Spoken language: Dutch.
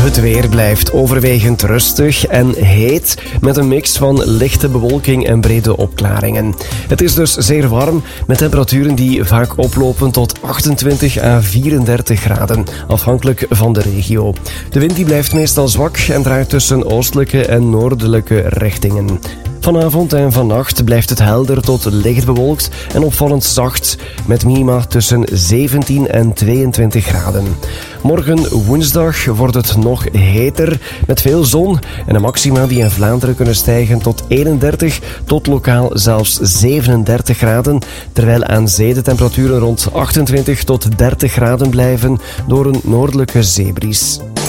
Het weer blijft overwegend rustig en heet met een mix van lichte bewolking en brede opklaringen. Het is dus zeer warm met temperaturen die vaak oplopen tot 28 à 34 graden, afhankelijk van de regio. De wind die blijft meestal zwak en draait tussen oostelijke en noordelijke richtingen. Vanavond en vannacht blijft het helder tot licht bewolkt en opvallend zacht, met minima tussen 17 en 22 graden. Morgen woensdag wordt het nog heter, met veel zon en de maxima die in Vlaanderen kunnen stijgen tot 31 tot lokaal zelfs 37 graden, terwijl aan zee de temperaturen rond 28 tot 30 graden blijven door een noordelijke zeebries.